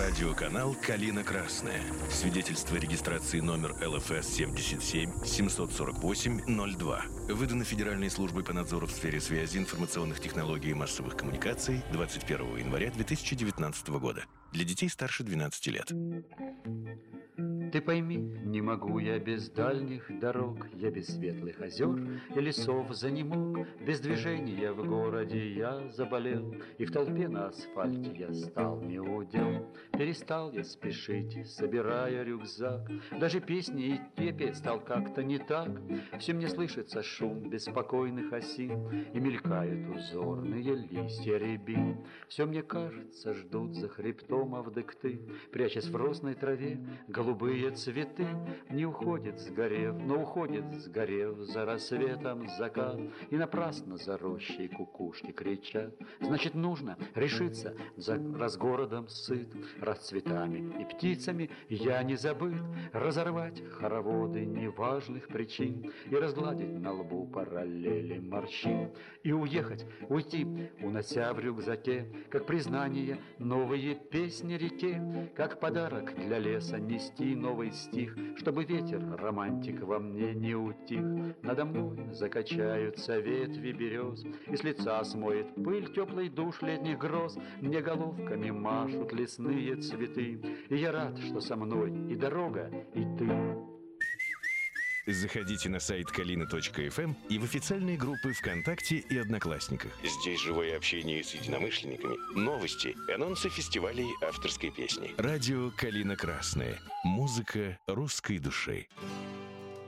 Радиоканал «Калина Красная». Свидетельство регистрации номер ЛФС 77 748 02. Выдано Федеральной службой по надзору в сфере связи, информационных технологий и массовых коммуникаций 21 января 2019 года. Для детей старше 12 лет. Ты пойми, не могу я без дальних дорог, я без светлых озер и лесов занемог, без движения в городе я заболел, и в толпе на асфальте я стал неудел. Перестал я спешить, собирая рюкзак, даже песни и петь стал как-то не так. Все мне слышится шум беспокойных осин, и мелькают узорные листья рябин. Все мне кажется, ждут за хребтом авдыкты, прячась в росной траве голубые цветы. Не уходит сгорев, но уходит сгорев за рассветом закат, и напрасно за рощей кукушки кричат. Значит, нужно решиться, раз городом сыт, раз цветами и птицами я не забыт, разорвать хороводы неважных причин и разгладить на лбу параллели морщин, и уехать, уйти, унося в рюкзаке, как признание, новые песни реке, как подарок для леса нести новый стих, чтобы ветер, романтик, во мне не утих. Надо мной закачаются ветви берез, и с лица смоет пыль теплый душ летних гроз. Мне головками машут лесные цветы, и я рад, что со мной и дорога, и ты. Заходите на сайт kalina.fm и в официальные группы ВКонтакте и Одноклассниках. Здесь живое общение с единомышленниками, новости, анонсы фестивалей авторской песни. Радио «Калина Красная». Музыка русской души.